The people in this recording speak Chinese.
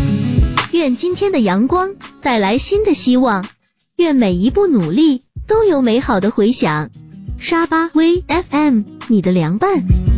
愿今天的阳光带来新的希望，愿每一步努力都有美好的回响。沙巴微 FM， 你的凉拌。